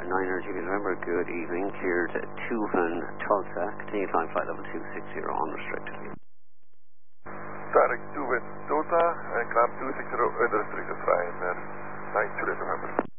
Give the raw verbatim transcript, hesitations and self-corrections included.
niner Jimmy November, good evening. Cleared Tuvan Tulsa. Continue flying flight level two six zero unrestricted. Static Tuvan Tulsa and climb two six zero unrestricted flying uh, nine Juliet November.